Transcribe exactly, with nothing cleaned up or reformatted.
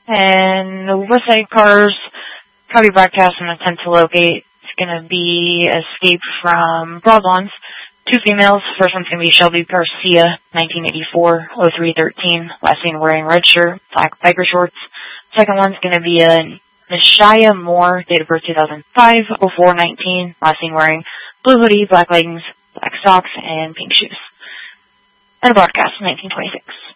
And the West Side Cars probably broadcast on the tenth to locate. It's going to be Escape from Broadlawns. Two females. First one's going to be Shelby Garcia, nineteen eighty-four, oh three thirteen. Last seen wearing red shirt, black biker shorts. Second one's going to be a Nishaya Moore, date of birth two thousand five, oh four nineteen. Last seen wearing blue hoodie, black leggings, black socks, and pink shoes. And a broadcast, nineteen twenty-six.